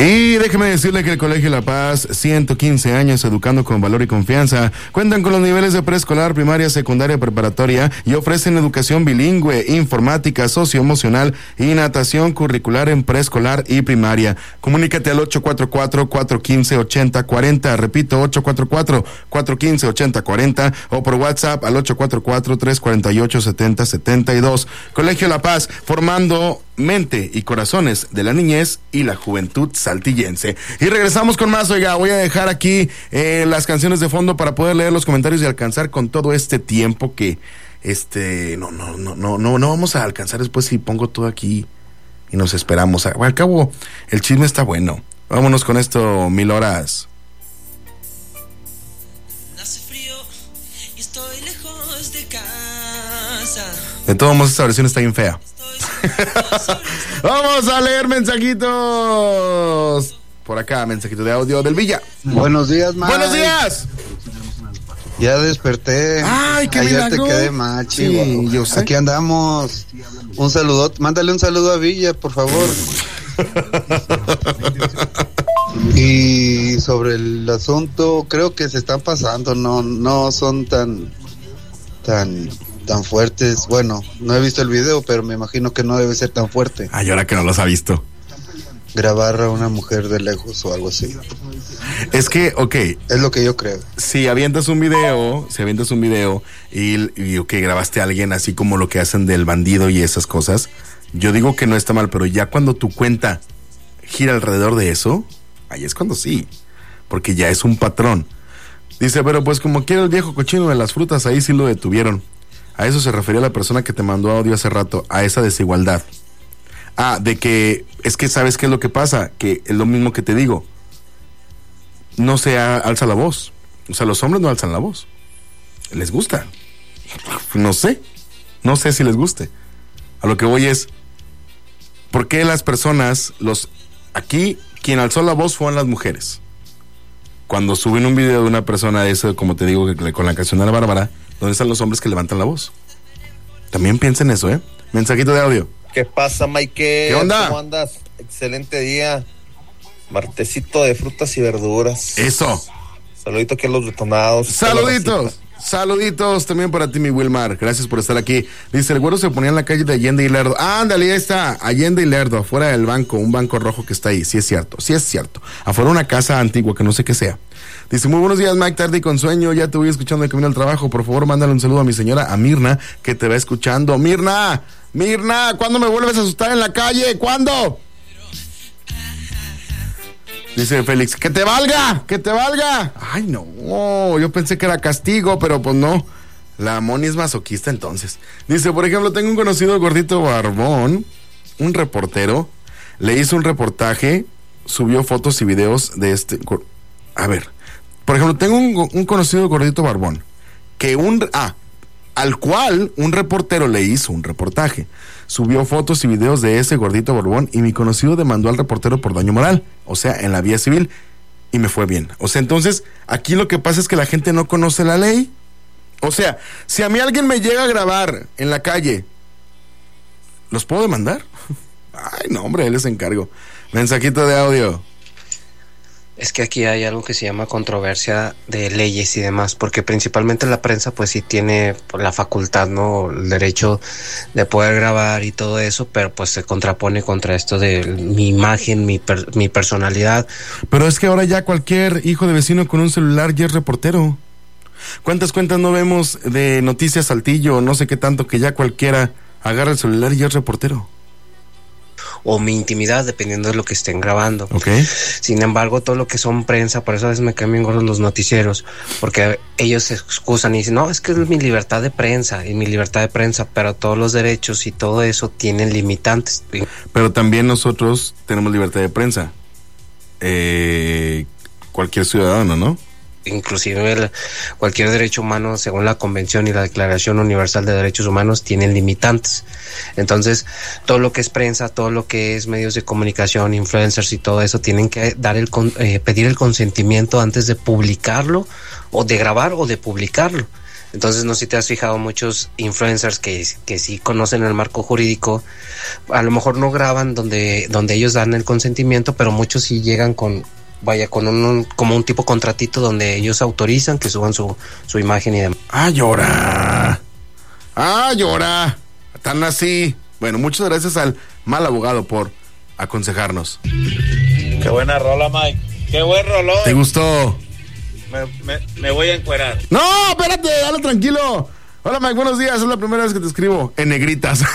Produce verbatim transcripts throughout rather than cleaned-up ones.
Y déjeme decirle que el Colegio La Paz, ciento quince años educando con valor y confianza, cuentan con los niveles de preescolar, primaria, secundaria, preparatoria y ofrecen educación bilingüe, informática, socioemocional y natación curricular en preescolar y primaria. Comunícate al ocho cuatro cuatro, cuatro uno cinco, ocho cero cuatro cero, repito, ocho cuatro cuatro, cuatro uno cinco, ocho cero cuatro cero o por WhatsApp al ocho cuatro cuatro, tres cuatro ocho, siete cero siete dos. Colegio La Paz, formando mente y corazones de la niñez y la juventud saltillense. Y regresamos con más. Oiga, voy a dejar aquí eh, las canciones de fondo para poder leer los comentarios y alcanzar con todo este tiempo que este no no no no no no vamos a alcanzar después si pongo todo aquí y nos esperamos. Al cabo el chisme está bueno. Vámonos con esto, mil horas. Hace frío y estoy lejos de casa. De todos modos, esta versión está bien fea. Vamos a leer mensajitos. Por acá, mensajito de audio del Villa. Buenos días, Mike. Buenos días. Ya desperté. Ay, qué Ayer milagro. te quedé machi. Sí, yo sé. Aquí andamos. Un saludo. Mándale un saludo a Villa, por favor. Y sobre el asunto, creo que se están pasando. No, no son tan, tan, tan fuertes. Bueno, no he visto el video, pero me imagino que no debe ser tan fuerte. Ay, ahora que no los ha visto. Grabar a una mujer de lejos o algo así. Es que, ok. Es lo que yo creo. Si avientas un video, si avientas un video y, y ok, grabaste a alguien así como lo que hacen del bandido y esas cosas, yo digo que no está mal, pero ya cuando tu cuenta gira alrededor de eso, ahí es cuando sí, porque ya es un patrón. Dice, pero pues como quiera el viejo cochino de las frutas, ahí sí lo detuvieron. A eso se refería la persona que te mandó audio hace rato, a esa desigualdad. Ah, de que, es que ¿sabes qué es lo que pasa? Que es lo mismo que te digo. No se alza la voz. O sea, los hombres no alzan la voz. Les gusta. No sé. No sé si les guste. A lo que voy es, ¿por qué las personas, los aquí, quien alzó la voz fueron las mujeres? Cuando suben un video de una persona de eso, como te digo, con la canción de la Bárbara, ¿dónde están los hombres que levantan la voz? También piensen eso, ¿eh? Mensajito de audio. ¿Qué pasa, Mike? ¿Qué onda? ¿Cómo andas? Excelente día. Martesito de frutas y verduras. Eso. Saludito aquí a los detonados. Saluditos. Saluditos también para ti, mi Wilmar. Gracias por estar aquí. Dice, el güero se ponía en la calle de Allende y Lerdo. Ándale, ahí está. Allende y Lerdo, afuera del banco. Un banco rojo que está ahí. Sí es cierto, sí es cierto. Afuera una casa antigua que no sé qué sea. Dice, muy buenos días, Mike, tarde y con sueño. Ya te voy escuchando de camino al trabajo. Por favor, mándale un saludo a mi señora, a Mirna, que te va escuchando. Mirna, Mirna, ¿cuándo me vuelves a asustar en la calle? ¿Cuándo? Dice Félix, ¡que te valga! ¡Que te valga! Ay, no, yo pensé que era castigo, pero pues no. La Moni es masoquista entonces. Dice, por ejemplo, tengo un conocido gordito barbón, un reportero, le hizo un reportaje, subió fotos y videos de este... A ver, por ejemplo, tengo un, un conocido gordito barbón, que un... Ah, al cual un reportero le hizo un reportaje. Subió fotos y videos de ese gordito barbón y mi conocido demandó al reportero por daño moral, o sea, en la vía civil, y me fue bien. O sea, entonces, aquí lo que pasa es que la gente no conoce la ley. O sea, si a mí alguien me llega a grabar en la calle, ¿los puedo demandar? Ay, no, hombre, él les encargo. Mensajito de audio. Es que aquí hay algo que se llama controversia de leyes y demás, porque principalmente la prensa pues sí tiene la facultad, ¿no? El derecho de poder grabar y todo eso, pero pues se contrapone contra esto de mi imagen, mi, per, mi personalidad. Pero es que ahora ya cualquier hijo de vecino con un celular ya es reportero. ¿Cuántas cuentas no vemos de Noticias Saltillo, no sé qué tanto, que ya cualquiera agarra el celular y ya es reportero? O mi intimidad, dependiendo de lo que estén grabando. Okay. Sin embargo, todo lo que son prensa, por eso a veces me cambian gordos los noticieros, porque ellos se excusan y dicen, no, es que es mi libertad de prensa, y mi libertad de prensa, pero todos los derechos y todo eso tienen limitantes. Pero también nosotros tenemos libertad de prensa. Eh, cualquier ciudadano, ¿no? Inclusive el, cualquier derecho humano, según la Convención y la Declaración Universal de Derechos Humanos, tienen limitantes. Entonces, todo lo que es prensa, todo lo que es medios de comunicación, influencers y todo eso, tienen que dar el eh, pedir el consentimiento antes de publicarlo, o de grabar o de publicarlo. Entonces, no sé si te has fijado, muchos influencers que, que sí conocen el marco jurídico, a lo mejor no graban donde, donde ellos dan el consentimiento, pero muchos sí llegan con, vaya, con un, un como un tipo contratito donde ellos autorizan que suban su, su imagen y demás. ¡Ah, llora! ¡Ah, llora! Tan así. Bueno, muchas gracias al mal abogado por aconsejarnos. Qué buena rola, Mike. Qué buen rolón. ¿Te gustó? Me, me, me voy a encuerar. No, espérate, dale tranquilo. Hola, Mike, buenos días. Es la primera vez que te escribo en negritas.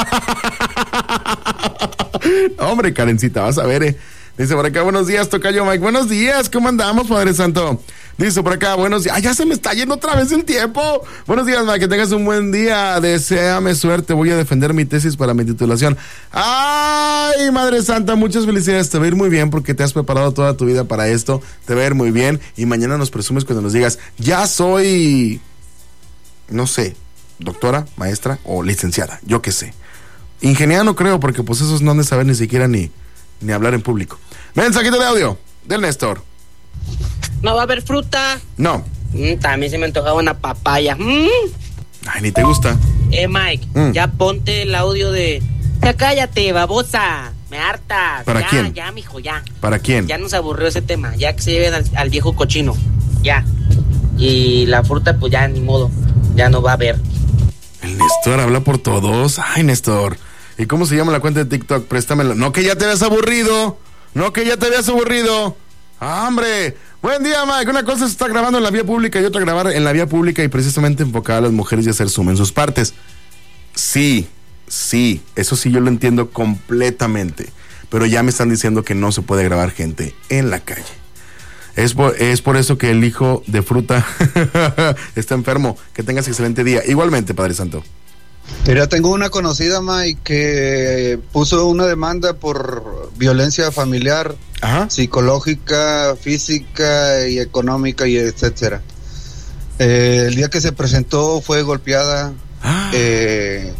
Hombre, Karencita, vas a ver, eh. Dice por acá, buenos días, tocayo Mike. Buenos días, ¿cómo andamos, Padre Santo? Dice por acá, buenos días. ¡Ay, ya se me está yendo otra vez el tiempo! Buenos días, Mike, que tengas un buen día. Deséame suerte. Voy a defender mi tesis para mi titulación. ¡Ay, Madre Santa! Muchas felicidades. Te va a ir muy bien porque te has preparado toda tu vida para esto. Te va a ir muy bien. Y mañana nos presumes cuando nos digas, ya soy, no sé, doctora, maestra o licenciada. Yo qué sé. Ingeniera no creo, porque pues esos no han de saber ni siquiera ni, ni hablar en público. Mensajito de audio del Néstor. ¿No va a haber fruta? No. Mm, también se me antojaba una papaya. Mm. Ay, ni te gusta. Eh, Mike, Mm. ya ponte el audio de... Ya cállate, babosa. Me hartas. ¿Para ya, quién? Ya, mijo, ya. ¿Para quién? Ya nos aburrió ese tema. Ya que se lleven al, al viejo cochino. Ya. Y la fruta, pues ya ni modo. Ya no va a haber. El Néstor habla por todos. Ay, Néstor. ¿Y cómo se llama la cuenta de TikTok? Préstamela. No que ya te habías aburrido. No que ya te habías aburrido. ¡Ah, hombre! Buen día, Mike. Una cosa es estar grabando en la vía pública y otra grabar en la vía pública y precisamente enfocada a las mujeres y hacer zoom en sus partes. Sí, sí, eso sí yo lo entiendo completamente. Pero ya me están diciendo que no se puede grabar gente en la calle. Es por, es por eso que el hijo de fruta está enfermo. Que tengas excelente día. Igualmente, Padre Santo. Mira, tengo una conocida, Mike, que puso una demanda por violencia familiar, Ajá. psicológica, física y económica y etcétera. Eh, el día que se presentó fue golpeada Ah. eh,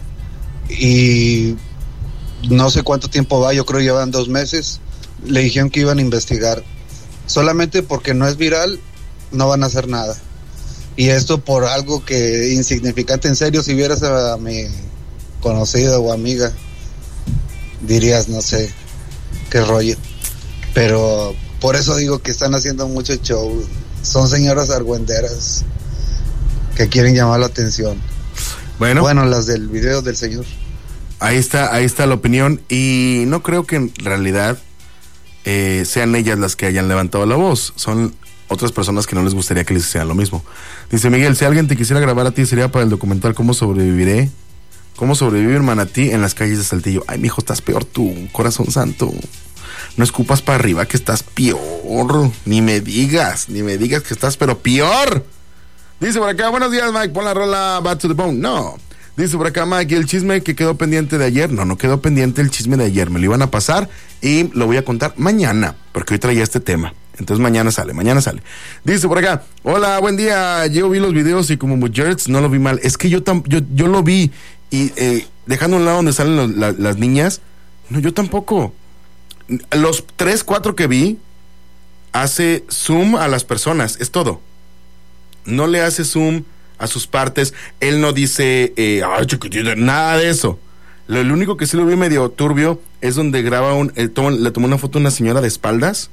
y no sé cuánto tiempo va, yo creo que llevan dos meses. Le dijeron que iban a investigar. Solamente porque no es viral, no van a hacer nada. Y esto por algo que insignificante. En serio, si vieras a mi conocida o amiga, dirías, no sé, qué rollo. Pero por eso digo que están haciendo mucho show. Son señoras argüenderas que quieren llamar la atención. Bueno, Bueno, las del video del señor. ahí está, ahí está la opinión. Y no creo que en realidad eh, sean ellas las que hayan levantado la voz. Son otras personas que no les gustaría que les hicieran lo mismo. Dice Miguel, si alguien te quisiera grabar a ti sería para el documental ¿Cómo sobreviviré? ¿Cómo sobrevivir manatí en las calles de Saltillo? Ay, mijo, estás peor tú, corazón santo. No escupas para arriba que estás peor. Ni me digas, ni me digas que estás pero peor. Dice por acá, buenos días, Mike, pon la rola Bad to the Bone. No. Dice por acá, Mike, ¿y el chisme que quedó pendiente de ayer? No, no quedó pendiente el chisme de ayer. Me lo iban a pasar y lo voy a contar mañana, porque hoy traía este tema. Entonces mañana sale, mañana sale. Dice por acá, hola, buen día. Yo vi los videos y como mujeres no lo vi mal. Es que yo tam, yo, yo lo vi y eh, dejando a un lado donde salen los, la, las niñas, no, yo tampoco. Los tres, cuatro que vi, hace zoom a las personas, es todo. No le hace zoom a sus partes. Él no dice, eh, ay, chiquitito, nada de eso. Lo, lo único que sí lo vi medio turbio es donde graba un, eh, toma, le tomó una foto a una señora de espaldas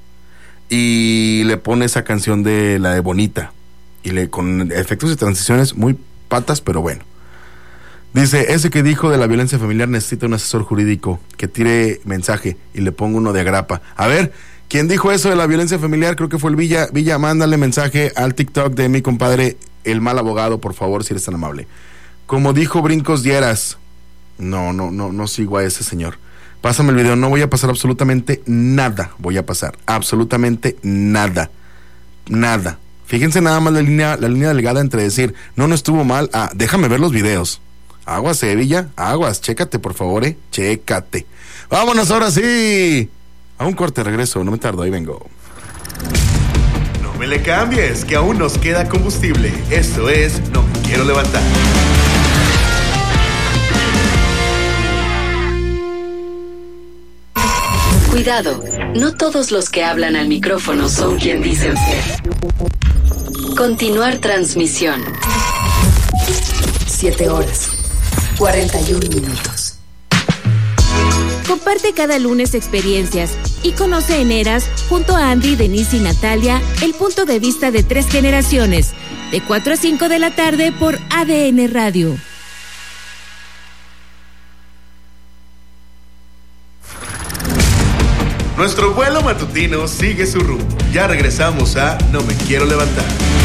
y le pone esa canción de la de Bonita y le con efectos y transiciones muy patas, pero bueno. Dice, ese que dijo de la violencia familiar necesita un asesor jurídico que tire mensaje y le pongo uno de agrapa. A ver, ¿quién dijo eso de la violencia familiar? Creo que fue el Villa. Villa, mándale mensaje al TikTok de mi compadre, el mal abogado, por favor, si eres tan amable. Como dijo Brincos Dieras. No, no, no, no sigo a ese señor. Pásame el video, no voy a pasar absolutamente nada. Voy a pasar absolutamente nada. Nada. Fíjense nada más la línea, la línea delgada entre decir, no, no estuvo mal, ah, déjame ver los videos. Aguas, eh, Villa, aguas, chécate, por favor, eh, chécate. Vámonos ahora sí. A un corte regreso, no me tardo, ahí vengo. No me le cambies, que aún nos queda combustible. Esto es No Me Quiero Levantar. Cuidado, no todos los que hablan al micrófono son quien dicen ser. Continuar transmisión. Siete horas, cuarenta y un minutos. Comparte cada lunes experiencias y conoce en Eras, junto a Andy, Denise y Natalia, el punto de vista de tres generaciones, de cuatro a cinco de la tarde por A D N Radio. Nuestro vuelo matutino sigue su rumbo. Ya regresamos a No Me Quiero Levantar.